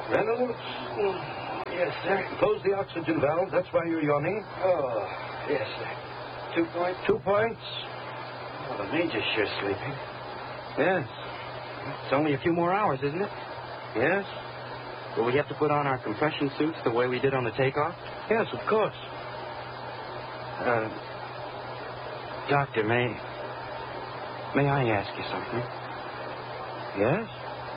Reynolds? Yes, sir. Close the oxygen valve. That's why you're yawning. Oh, yes, sir. 2 points? 2 points. Oh, the Major's sure sleeping. Yes. It's only a few more hours, isn't it? Yes? Will we have to put on our compression suits the way we did on the takeoff? Yes, of course. Doctor, may I ask you something? Yes?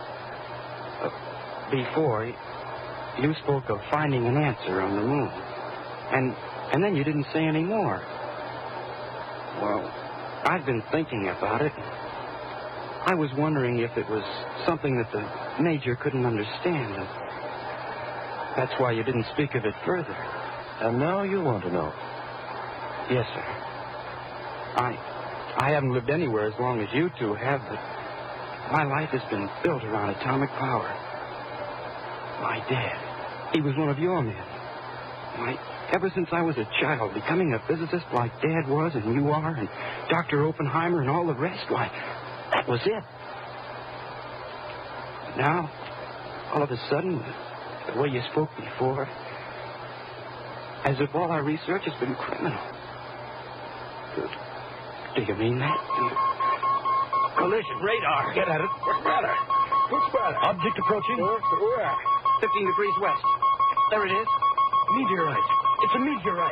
Before, you spoke of finding an answer on the moon. And then you didn't say any more. Well, I've been thinking about it. I was wondering if it was something that the Major couldn't understand. And that's why you didn't speak of it further. And now you want to know. Yes, sir. I haven't lived anywhere as long as you two have, but my life has been built around atomic power. My dad, he was one of your men. Ever since I was a child, becoming a physicist like Dad was and you are and Dr. Oppenheimer and all the rest, that was it. But now, all of a sudden, the way you spoke before, as if all our research has been criminal. Do you mean that? Collision radar. Get at it. What's the matter? What's the matter? Object approaching. Where? 15 degrees west. There it is. Meteorite. It's a meteorite.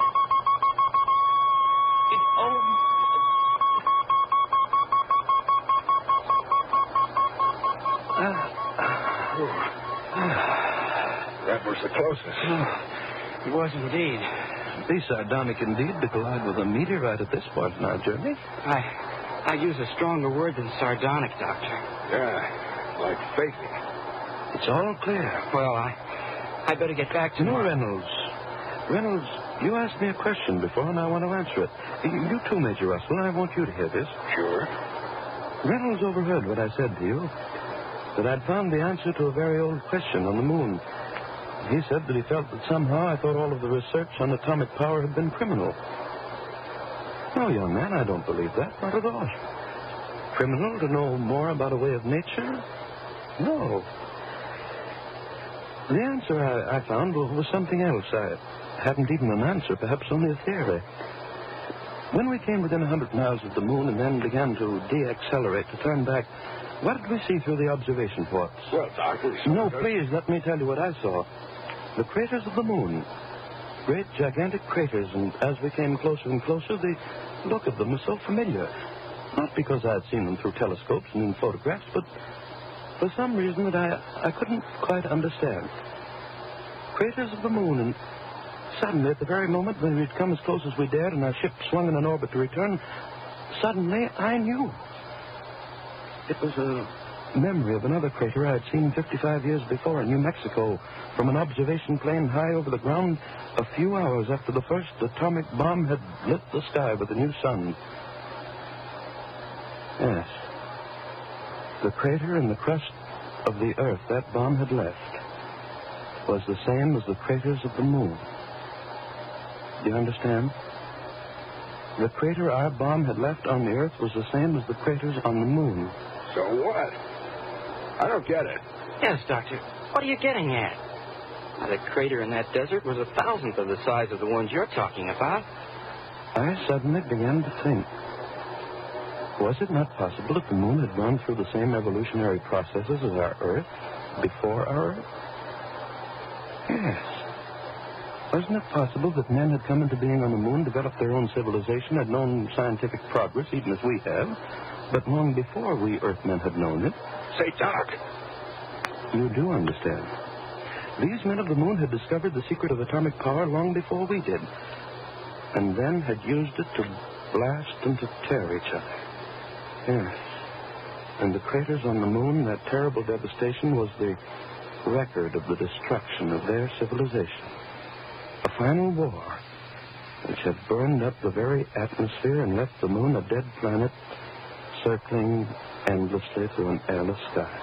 That was the closest. It was indeed. Be sardonic indeed to collide with a meteorite at this point in our journey. I use a stronger word than sardonic, Doctor. Yeah, like faking. It's all clear. Well, I better get back to... No, Reynolds, you asked me a question before, and I want to answer it. You too, Major Russell. I want you to hear this. Sure. Reynolds overheard what I said to you, that I'd found the answer to a very old question on the moon. He said that he felt that somehow I thought all of the research on atomic power had been criminal. No, young man, I don't believe that. Not at all. Criminal to know more about a way of nature? No. The answer I found was something else. I hadn't even an answer, perhaps only a theory. When we came within 100 miles of the moon and then began to de-accelerate, to turn back, what did we see through the observation ports? Well, Doctor... No, please, let me tell you what I saw. The craters of the moon. Great, gigantic craters, and as we came closer and closer, the look of them was so familiar. Not because I had seen them through telescopes and in photographs, but for some reason that I couldn't quite understand. Craters of the moon, and suddenly, at the very moment when we'd come as close as we dared and our ship swung in an orbit to return, suddenly I knew. It was a memory of another crater I had seen 55 years before in New Mexico from an observation plane high over the ground a few hours after the first atomic bomb had lit the sky with a new sun. Yes. The crater in the crust of the Earth that bomb had left was the same as the craters of the moon. Do you understand? The crater our bomb had left on the Earth was the same as the craters on the moon. So what? I don't get it. Yes, Doctor. What are you getting at? The crater in that desert was 1,000th of the size of the ones you're talking about. I suddenly began to think. Was it not possible that the moon had gone through the same evolutionary processes as our Earth before our Earth? Yes. Wasn't it possible that men had come into being on the moon, developed their own civilization, had known scientific progress, even as we have, but long before we Earthmen had known it? Say, Doc. You do understand. These men of the moon had discovered the secret of atomic power long before we did, and then had used it to blast and to tear each other. Yes. And the craters on the moon, that terrible devastation, was the record of the destruction of their civilization. A final war which had burned up the very atmosphere and left the moon a dead planet circling endlessly through an airless sky.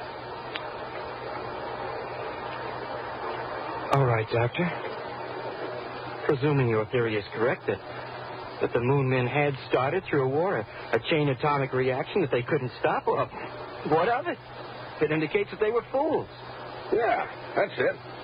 All right, Doctor. Presuming your theory is correct, that the moon men had started through a war, a chain atomic reaction that they couldn't stop, well, what of it? It indicates that they were fools. Yeah, that's it.